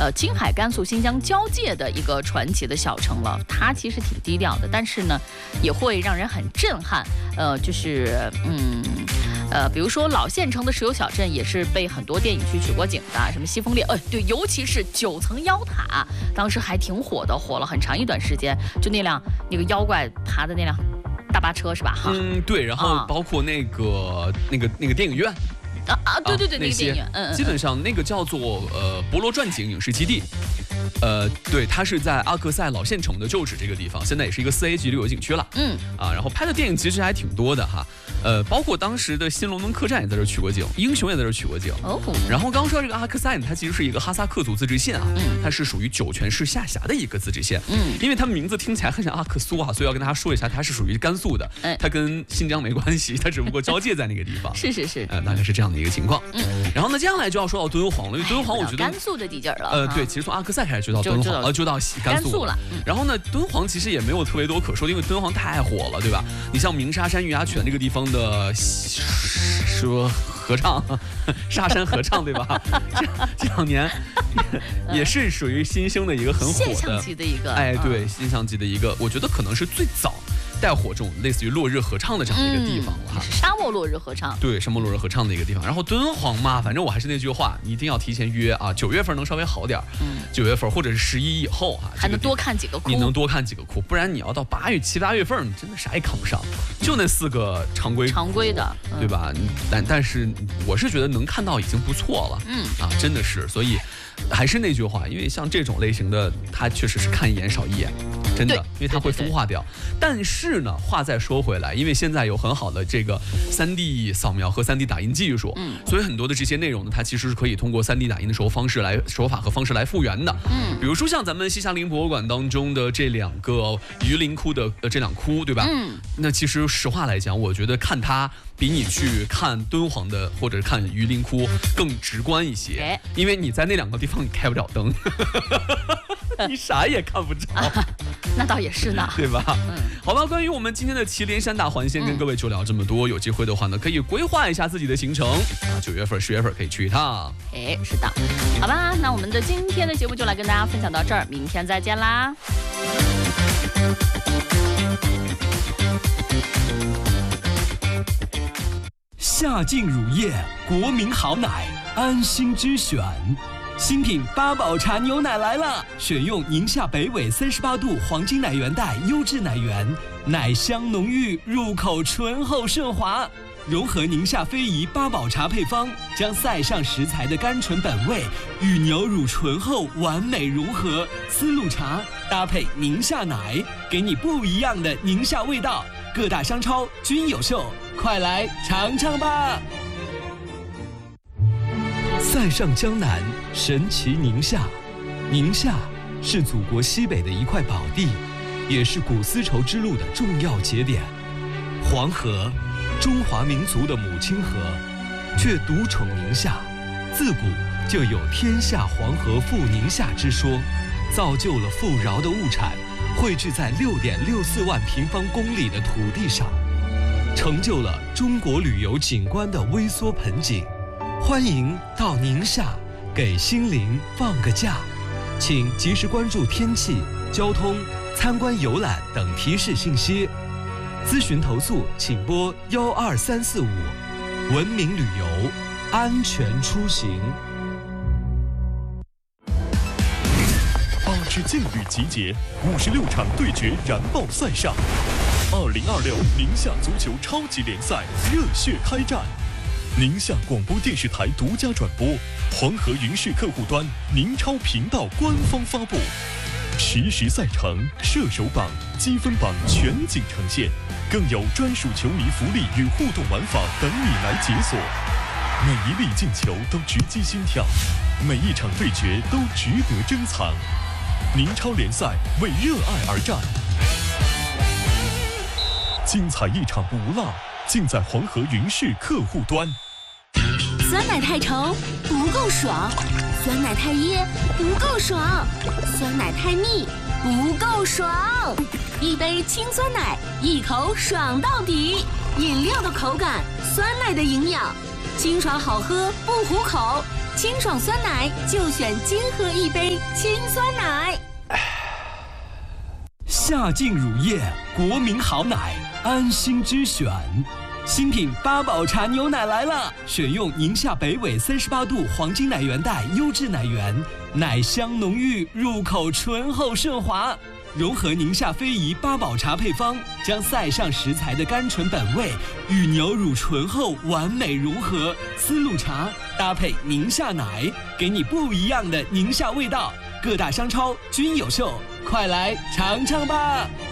青海、甘肃、新疆交界的一个传奇的小城了。它其实挺低调的，但是呢，也会让人很震撼。比如说老县城的石油小镇也是被很多电影去取过景的，什么西风烈，对，尤其是9层妖塔，当时还挺火的，火了很长一段时间。就那个妖怪爬的那辆大巴车是吧？哈， 对，然后包括那个电影院。 对，那个电影院， 基本上那个叫做博罗传景影视基地，对，它是在阿克塞老县城的旧址这个地方，现在也是一个4A 级旅游景区了，然后拍的电影其实还挺多的哈，包括当时的新龙门客栈也在这取过景，英雄也在这取过景，然后刚说这个阿克塞呢，它其实是一个哈萨克族自治县啊，它是属于酒泉市下辖的一个自治县，因为它名字听起来很像阿克苏啊，所以要跟大家说一下，它是属于甘肃的，它跟新疆没关系，它只不过交界在那个地方， 是， 大概是这样的一个情况，然后呢，接下来就要说到敦煌了，因为敦煌我觉得甘肃的底劲儿了， 对，其实从阿克塞开始就到敦煌，就到甘肃了，然后呢，敦煌其实也没有特别多可说的，因为敦煌太火了，对吧？你像鸣沙山玉牙泉这个地方的说合唱，沙山合唱，对吧？这2年也是属于新兴的一个很火的现象级的一个， 对，现象级的一个，我觉得可能是最早带火这种类似于落日合唱的这样的一个地方了哈， 是沙漠落日合唱， 对，沙漠落日合唱的一个地方。然后敦煌嘛，反正我还是那句话，你一定要提前约啊，9月份能稍微好点，9月份或者是11以后啊， 还能多看几个窟， 你能多看几个窟，不然你要到7、8月份，你真的啥也看不上，就那4个常规的，对吧？但是我是觉得能看到已经不错了，真的是，所以还是那句话，因为像这种类型的，它确实是看一眼少一眼。真的，因为它会孵化掉。但是呢，话再说回来，因为现在有很好的这个3D 扫描和3D 打印技术，所以很多的这些内容呢，它其实是可以通过3D 打印的手法和方式来复原的。比如说像咱们西夏陵博物馆当中的这2个榆林窟的这2窟，对吧？那其实实话来讲，我觉得看它比你去看敦煌的或者看榆林窟更直观一些，因为你在那2个地方你开不了灯。你啥也看不着， 那倒也是呢， 对吧？好吧，关于我们今天的祁连山大环线，跟各位就聊这么多。有机会的话呢，可以规划一下自己的行程9月份、10月份可以去一趟。 是的，好吧，那我们的今天的节目就来跟大家分享到这儿，明天再见啦。 夏净乳业，国民好奶，安心之选。新品八宝茶牛奶来了，选用宁夏北纬38度黄金奶源带优质奶源，奶香浓郁，入口醇厚顺滑。融合宁夏非遗八宝茶配方，将塞上食材的甘醇本味与牛乳醇厚完美融合。丝路茶搭配宁夏奶，给你不一样的宁夏味道。各大商超均有售，快来尝尝吧！塞上江南，神奇宁夏。宁夏是祖国西北的一块宝地，也是古丝绸之路的重要节点。黄河，中华民族的母亲河，却独宠宁夏。自古就有天下黄河赴宁夏之说，造就了富饶的物产汇聚在6.64万平方公里的土地上，成就了中国旅游景观的微缩盆景。欢迎到宁夏给心灵放个假，请及时关注天气、交通、参观游览等提示信息。咨询投诉请拨12345。文明旅游，安全出行。 8支劲旅集结，56场对决燃爆赛上。2026宁夏足球超级联赛热血开战。宁夏广播电视台独家转播，黄河云视客户端、宁超频道官方发布，实时赛程、射手榜、积分榜全景呈现，更有专属球迷福利与互动玩法等你来解锁。每一粒进球都直击心跳，每一场对决都值得珍藏。宁超联赛为热爱而战，精彩一场不落，尽在黄河云视客户端。 酸奶太稠不够爽，酸奶太噎不够爽，酸奶太腻不够爽。一杯清酸奶，一口爽到底。饮料的口感，酸奶的营养，清爽好喝不糊口。 清爽酸奶就选金河一杯清酸奶。 夏劲乳业，国民好奶，安心之选。新品八宝茶牛奶来了，选用宁夏北纬38度黄金奶源带优质奶源，奶香浓郁，入口醇厚顺滑。融合宁夏非遗八宝茶配方，将塞上食材的甘醇本味与牛乳醇厚完美融合。丝路茶搭配宁夏奶，给你不一样的宁夏味道。各大商超均有售，快来尝尝吧！